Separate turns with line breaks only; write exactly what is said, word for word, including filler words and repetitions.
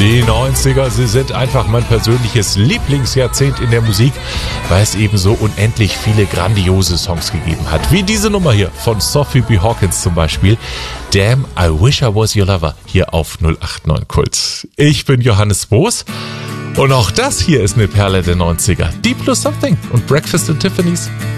Die neunziger, sie sind einfach mein persönliches Lieblingsjahrzehnt in der Musik, weil es eben so unendlich viele grandiose Songs gegeben hat. Wie diese Nummer hier von Sophie B. Hawkins zum Beispiel. Damn, I Wish I Was Your Lover, hier auf null acht neun Kult. Ich bin Johannes Boos und auch das hier ist eine Perle der neunziger. Deep Blue Something und Breakfast at Tiffany's.